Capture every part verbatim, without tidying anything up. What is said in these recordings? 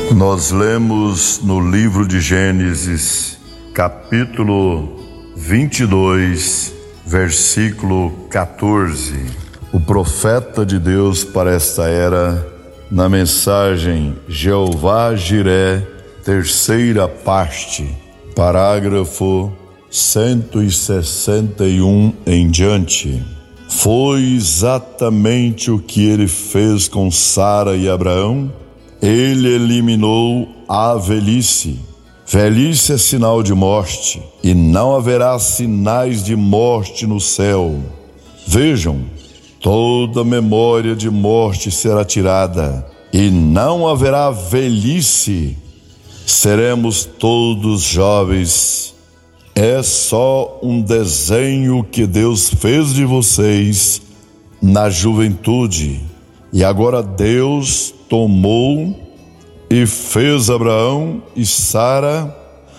Nós lemos no livro de Gênesis, capítulo vinte e dois, versículo quatorze. O profeta de Deus para esta era, na mensagem Jeová Jiré, terceira parte, parágrafo cento e sessenta e um em diante. Foi exatamente o que ele fez com Sara e Abraão. Ele eliminou a velhice. Velhice é sinal de morte, e não haverá sinais de morte no céu. Vejam, toda memória de morte será tirada, e não haverá velhice. Seremos todos jovens. É só um desenho que Deus fez de vocês na juventude. E agora Deus tomou e fez Abraão e Sara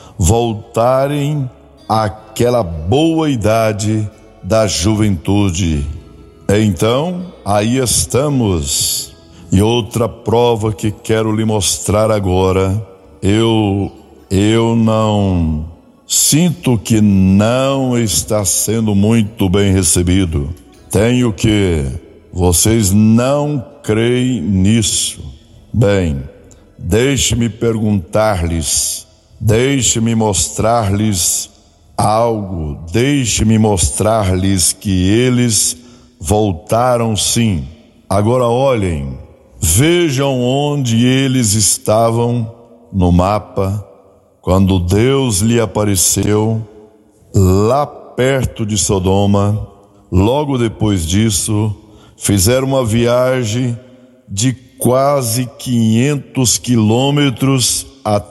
voltarem àquela boa idade da juventude. Então, aí estamos. E outra prova que quero lhe mostrar agora, eu, eu não sinto que não está sendo muito bem recebido. Tenho que... Vocês não creem nisso. Bem, deixe-me perguntar-lhes, deixe-me mostrar-lhes algo, deixe-me mostrar-lhes que eles voltaram sim. Agora olhem, vejam onde eles estavam no mapa, quando Deus lhe apareceu, lá perto de Sodoma. Logo depois disso, fizeram uma viagem de quase quinhentos quilômetros